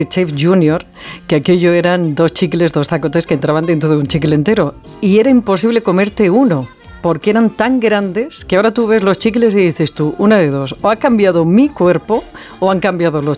Chef Junior, que aquello eran 2 chicles, 2 zacotes que entraban dentro de un chicle entero. Y era imposible comerte uno, porque eran tan grandes que ahora tú ves los chicles y dices tú, una de dos, o ha cambiado mi cuerpo o han cambiado los